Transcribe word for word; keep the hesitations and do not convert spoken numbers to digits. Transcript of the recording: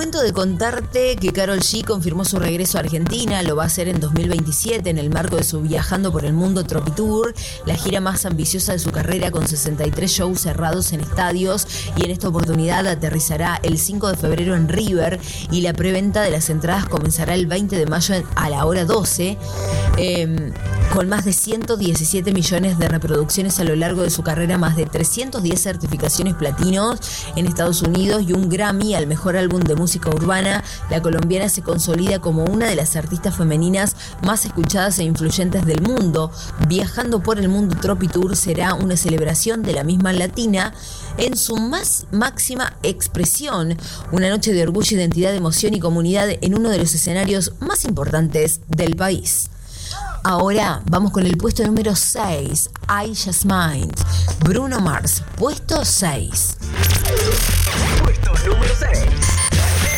Momento de contarte que Karol G confirmó su regreso a Argentina. Lo va a hacer en dos mil veintisiete en el marco de su Viajando por el Mundo Tropitour, la gira más ambiciosa de su carrera, con sesenta y tres shows cerrados en estadios, y en esta oportunidad aterrizará el cinco de febrero en River, y la preventa de las entradas comenzará el veinte de mayo a la hora doce, eh, con más de ciento diecisiete millones de reproducciones a lo largo de su carrera, más de trescientas diez certificaciones platinos en Estados Unidos y un Grammy al mejor álbum de música urbana. La colombiana se consolida como una de las artistas femeninas más escuchadas e influyentes del mundo. Viajando por el Mundo Tropitour será una celebración de la misma latina en su más máxima expresión, una noche de orgullo, identidad, emoción y comunidad en uno de los escenarios más importantes del país. Ahora vamos con el puesto número seis, I Just Might, Bruno Mars, puesto seis.